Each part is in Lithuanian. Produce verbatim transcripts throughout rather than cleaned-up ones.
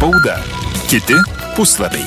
Spauda. Kiti puslapiai.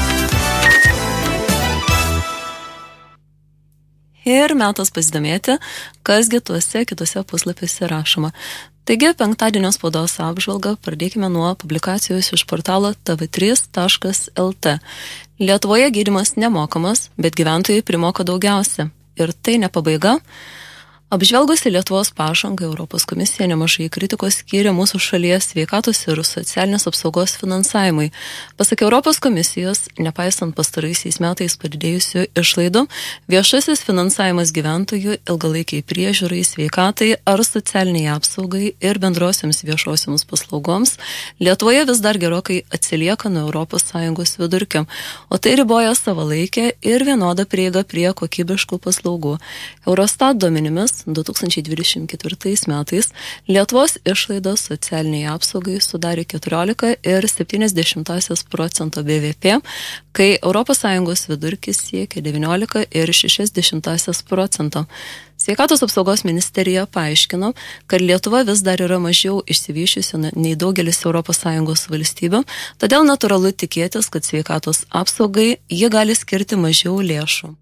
Ir metas pasidomėti, kasgi tuose kitose puslapiuose rašoma. Taigi, penktadienio spaudos apžvalgą pradėkime nuo publikacijos iš portalo t v trys taškas l t. Lietuvoje gydymas nemokamas, bet gyventojai primoka daugiausia. Ir tai ne pabaiga. Apžvelgusi Lietuvos pažangą, Europos komisija nemažai kritikos skyrė mūsų šalies sveikatos ir socialinės apsaugos finansavimui. Pasak Europos komisijos, nepaisant pastaraisiais metais padidėjusių išlaidų, viešasis finansavimas gyventojų ilgalaikiai priežiūrai, sveikatai ar socialiniai apsaugai ir bendrosiams viešosioms paslaugoms Lietuvoje vis dar gerokai atsilieka nuo Europos Sąjungos vidurkio, o tai riboja savalaikę ir vienodą prieigą prie kokybiškų paslaugų. Eurostat duomenimis du tūkstančiai dvidešimt ketvirtais metais Lietuvos išlaidos socialiniai apsaugai sudarė keturiolika ir septynias dešimtąsias procento B V P, kai Europos Sąjungos vidurkis siekia devyniolika ir šešias dešimtąsias procento. Sveikatos apsaugos ministerija paaiškino, kad Lietuva vis dar yra mažiau išsivyščiusi nei daugelis Europos Sąjungos valstybių, todėl natūralu tikėtis, kad sveikatos apsaugai jie gali skirti mažiau lėšų.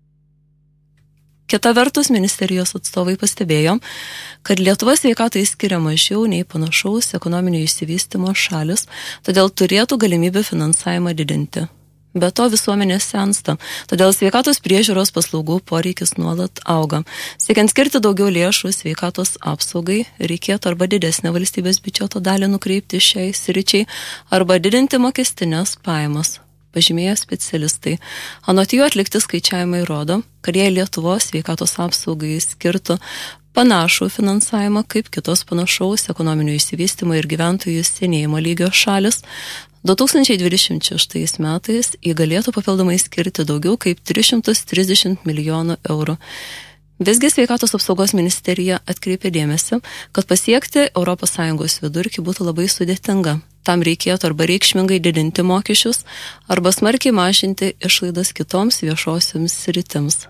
Kita vertus, ministerijos atstovai pastebėjo, kad Lietuva sveikatai skiria mažiau nei panašaus ekonominio išsivystymo šalis, todėl turėtų galimybę finansavimą didinti. Be to visuomenė sensta, todėl sveikatos priežiūros paslaugų poreikis nuolat auga. Siekiant skirti daugiau lėšų sveikatos apsaugai, reikėtų arba didesnę valstybės biudžeto dalį nukreipti šiai sričiai, arba didinti mokestinės pajamas, pažymėjo specialistai. Anot jų atlikti skaičiavimai rodo, kad jei Lietuvos sveikatos apsaugai skirtų panašų finansavimą kaip kitos panašaus ekonominio išsivystymo ir gyventojų senėjimo lygio šalis, du tūkstančiai dvidešimt šeštais metais jį galėtų papildomai skirti daugiau kaip tris šimtus trisdešimt milijonų eurų. Visgi sveikatos apsaugos ministerija atkreipė dėmesį, kad pasiekti Europos Sąjungos vidurkį būtų labai sudėtinga. Tam reikėtų arba reikšmingai didinti mokesčius, arba smarkiai mažinti išlaidas kitoms viešosioms sritims.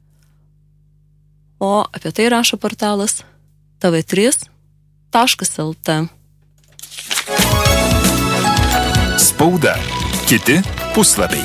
O apie tai rašo portalas t v trys taškas l t. Spauda. Kiti puslapiai.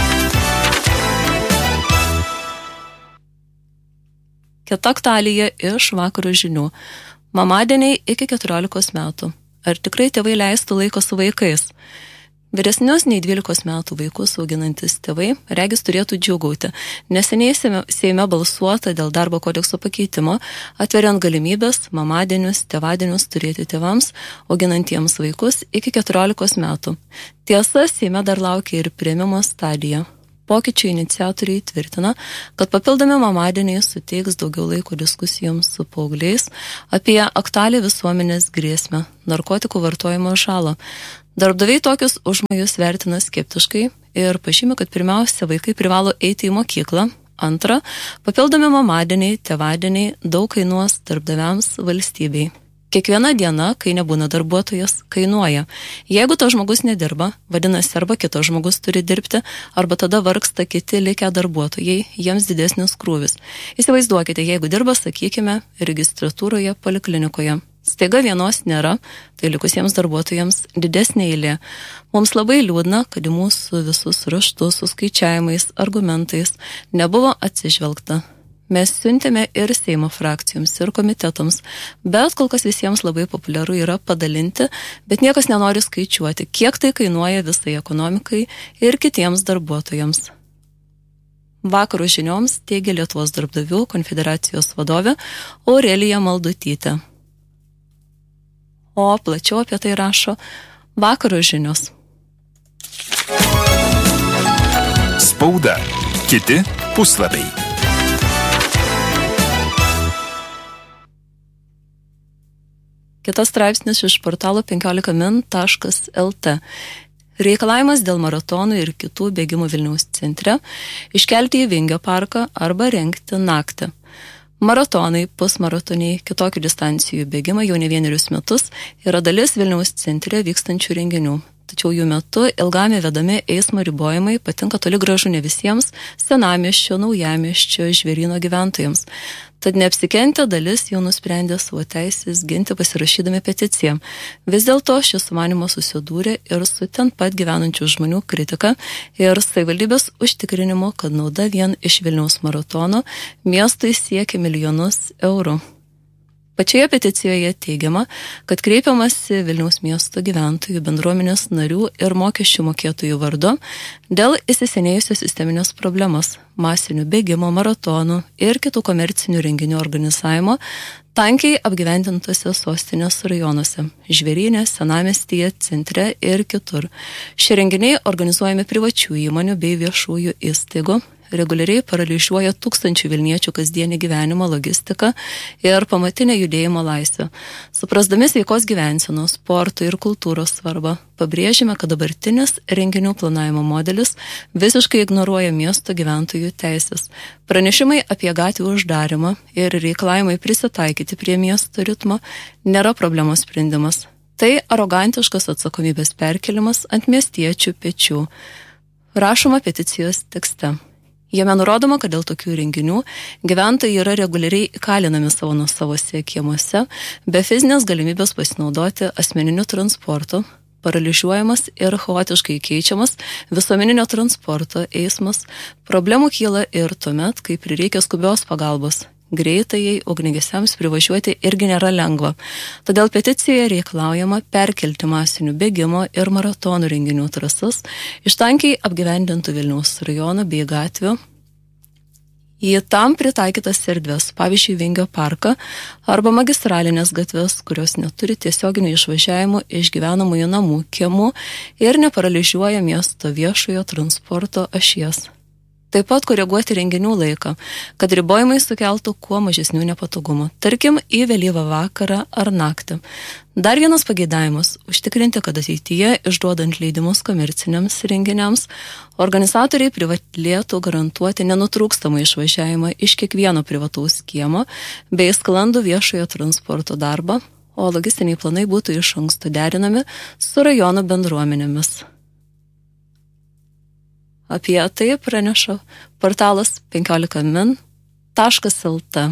Kita aktualija iš vakaro žinių. Mamadieniai iki keturiolikos metų. Ar tikrai tėvai leistų laiko su vaikais? Vyresnius nei dvylikos metų vaikus auginantis tėvai regis turėtų džiūgauti. Neseniai Seime balsuota dėl darbo kodekso pakeitimo, atveriant galimybės mamadienius, tėvadienius turėti tėvams, auginantiems vaikus iki keturiolikos metų. Tiesa, Seime dar laukia ir priėmimo stadija. Pokyčių iniciatoriai tvirtina, kad papildomi mamadieniai suteiks daugiau laiko diskusijoms su paaugliais apie aktualią visuomenės grėsmę, narkotikų vartojimo žalą. Darbdaviai tokius užmojus vertina skeptiškai ir pažymi, kad pirmiausia vaikai privalo eiti į mokyklą, antra, papildomi mamadieniai, tėvadieniai daug kainuos darbdaviams, valstybei. Kiekviena diena, kai nebūna darbuotojas, kainuoja. Jeigu tas žmogus nedirba, vadinasi, arba kitas žmogus turi dirbti, arba tada vargsta kiti likę darbuotojai, jiems didesnis krūvis. Įsivaizduokite, jeigu dirba, sakykime, registratūroje, poliklinikoje. Staiga vienos nėra, tai likusiems darbuotojams didesnė eilė. Mums labai liūdna, kad į mūsų visus raštus su skaičiavimais, argumentais nebuvo atsižvelgta. Mes siuntėme ir Seimo frakcijoms, ir komitetams, bet kol kas visiems labai populiaru yra padalinti, bet niekas nenori skaičiuoti, kiek tai kainuoja visai ekonomikai ir kitiems darbuotojams. Vakaro žinioms teigia Lietuvos darbdavių konfederacijos vadovė Aurelija Maldutytė. O plačiau apie tai rašo Vakaro žinios. Spauda. Kiti puslapiai. Kitas straipsnis iš portalo penkiolika min taškas l t. Reikalavimas dėl maratonų ir kitų bėgimų Vilniaus centre iškelti į Vingio parką arba rengti naktį. Maratonai, pusmaratoniai, kitokių distancijų bėgimai jau ne vienerius metus yra dalis Vilniaus centre vykstančių renginių. Tačiau jų metu ilgame vedami eismo ribojimai patinka toli gražu ne visiems senamiesčio, naujamiesčio, Žvėryno gyventojams. Tad neapsikentę dalis jau nusprendė savo teisės ginti pasirašydami peticiją. Vis dėlto šis sumanymas susidūrė ir su ten pat gyvenančių žmonių kritika ir savivaldybės užtikrinimo, kad nauda vien iš Vilniaus maratono miestui siekia milijonus eurų. Pačioje peticijoje teigiama, kad kreipiamasi Vilniaus miesto gyventojų, bendruomenės narių ir mokesčių mokėtojų vardu dėl įsisenėjusios sisteminės problemos, masinių bėgimo, maratonų ir kitų komercinių renginių organizavimo tankiai apgyvendintose sostinės rajonuose – Žvėryne, Senamiestyje, centre ir kitur. Šie renginiai organizuojami privačių įmonių bei viešųjų įstaigų, reguliariai paralyžiuoja tūkstančių Vilniečių kasdienį gyvenimą, logistiką ir pamatinę judėjimo laisvę. Suprasdami sveikos gyvensenos, sporto ir kultūros svarbą, pabrėžime, kad dabartinis renginių planavimo modelis visiškai ignoruoja miesto gyventojų teisės. Pranešimai apie gatvių uždarimą ir reikalavimai prisitaikyti prie miesto ritmo nėra problemos sprendimas. Tai arogantiškas atsakomybės perkelimas ant miestiečių pečių. Rašoma peticijos tekste. Jame nurodoma, kad dėl tokių renginių gyventojai yra reguliariai įkalinami savo nuosavose kiemuose, be fizinės galimybės pasinaudoti asmeniniu transportu, paralyžiuojamas ir chaotiškai keičiamas visuomeninio transporto eismas. Problemų kyla ir tuomet, kai prireikia skubios pagalbos. Greitajai ugniagesiams privažiuoti irgi nėra lengva. Todėl peticijoje reikalaujama perkelti masinių bėgimo ir maratonų renginių trasas iš tankiai apgyvendintų Vilniaus rajonų bei gatvių į tam pritaikytas erdves, pavyzdžiui, Vingio parką arba magistralinės gatves, kurios neturi tiesioginių išvažiavimų iš gyvenamųjų namų, kiemų ir neparalyžiuoja miesto viešojo transporto ašies. Taip pat koreguoti renginių laiką, kad ribojimai sukeltų kuo mažesnių nepatogumų, tarkim, į vėlyvą vakarą ar naktį. Dar vienas pageidavimas – užtikrinti, kad ateityje, išduodant leidimus komerciniams renginiams, organizatoriai privalėtų garantuoti nenutrūkstamą išvažiavimą iš kiekvieno privataus kiemo bei sklandų viešojo transporto darbą, o logistiniai planai būtų iš anksto derinami su rajono bendruomenėmis. Apie tai praneša portalas penkiolika min taškas lt.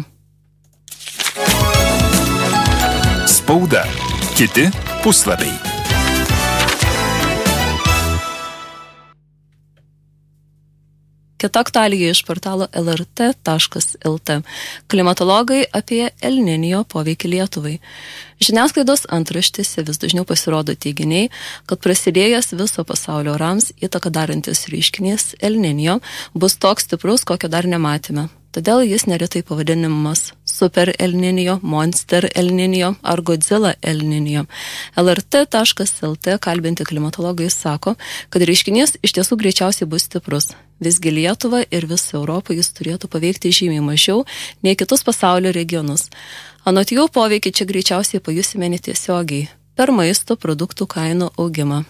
Spauda. Kiti puslapiai. Kita aktualija iš portalo el er tė taškas el tė. Klimatologai apie El Niño poveikį Lietuvai. Žiniasklaidos antraštėse vis dažniau pasirodo teiginiai, kad prasidėjęs viso pasaulio orams įtaką darantis reiškinys El Niño bus toks stiprus, kokio dar nematėme. Todėl jis neretai pavadinimas Super El Niño, Monster El Niño ar Godzilla El Niño. el er tė taškas el tė kalbinti klimatologai sako, kad reiškinys iš tiesų greičiausiai bus stiprus. Visgi Lietuvą ir visą Europą jis turėtų paveikti žymiai mažiau nei kitus pasaulio regionus. Anot jų poveikį čia greičiausiai pajusime netiesiogiai per maisto produktų kainų augimą.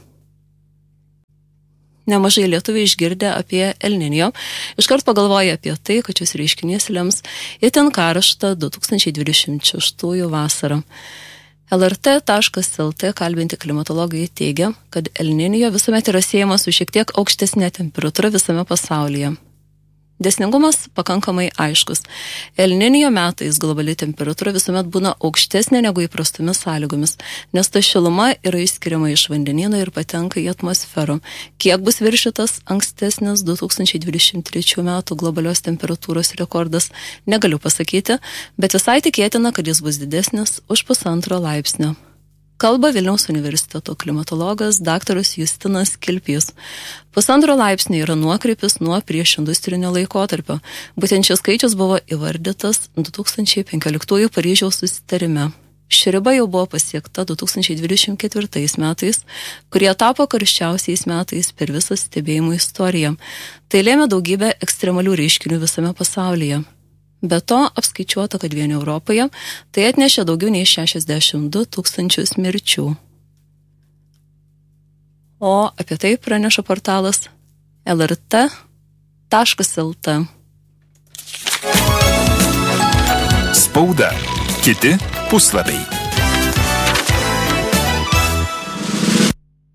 Nemažai lietuviai išgirdę apie El Niño, iškart pagalvoja apie tai, kad šis reiškinys lems itin karštą du tūkstančiai dvidešimt šeštųjų vasarą. el er tė taškas el tė kalbinti klimatologai teigia, kad El Niño visuomet yra siejamas su šiek tiek aukštesnė temperatūra visame pasaulyje. Dėsningumas pakankamai aiškus. El Niño metais globali temperatūra visuomet būna aukštesnė negu įprastomis sąlygomis, nes ta šiluma yra išskiriama iš vandenyno ir patenka į atmosferą. Kiek bus viršytas ankstesnis du tūkstančiai dvidešimt trečių metų globalios temperatūros rekordas, negaliu pasakyti, bet visai tikėtina, kad jis bus didesnis už pusantro laipsnio. Kalba Vilniaus universiteto klimatologas daktaras Justinas Kilpys. Pusantro laipsnio yra nuokrypis nuo priešindustrinio laikotarpio. Būtent šis skaičius buvo įvardytas du tūkstančiai penkioliktųjų Paryžiaus susitarime. Ši riba jau buvo pasiekta du tūkstančiai dvidešimt ketvirtais metais, kurie tapo karščiausiais metais per visą stebėjimų istoriją. Tai lėmė daugybę ekstremalių reiškinių visame pasaulyje. Be to, apskaičiuota, kad vien Europoje tai atnešė daugiau nei šešiasdešimt du tūkstančius mirčių. O apie tai praneša portalas el er tė taškas el tė. Spauda. Kiti puslapiai.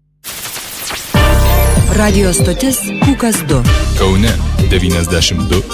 Radio stotis Pūkas du. Kaune devyniasdešimt du